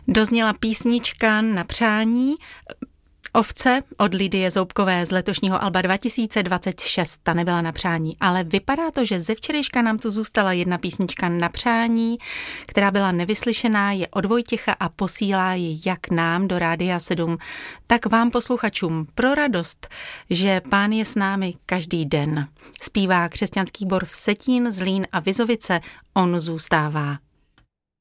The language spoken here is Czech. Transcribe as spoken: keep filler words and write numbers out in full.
Dozněla písnička na přání Ovce od Lidie Zoubkové z letošního alba dva tisíce dvacet šest, ta nebyla na přání, ale vypadá to, že ze včerejška nám tu zůstala jedna písnička na přání, která byla nevyslyšená, je od Vojtěcha a posílá ji jak nám do Rádia sedm, tak vám posluchačům pro radost, že Pán je s námi každý den. Zpívá křesťanský sbor Vsetín, Zlín a Vizovice, On zůstává.